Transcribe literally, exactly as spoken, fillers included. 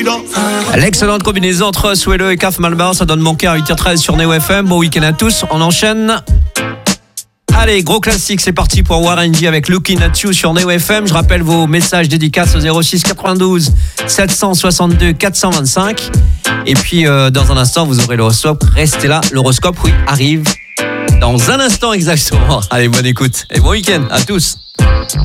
L'excellente combinaison entre Suelo et Caf Malbar, ça donne mon cœur à huit heures treize sur Neo F M. Bon week-end à tous, on enchaîne. Allez, gros classique, c'est parti pour Warren G avec Looking at You sur Neo F M. Je rappelle vos messages dédicaces au zéro six quatre-vingt-douze sept cent soixante-deux quatre cent vingt-cinq. Et puis euh, dans un instant, vous aurez l'horoscope. Restez là, l'horoscope, oui, arrive dans un instant exactement. Allez, bonne écoute et bon week-end à tous.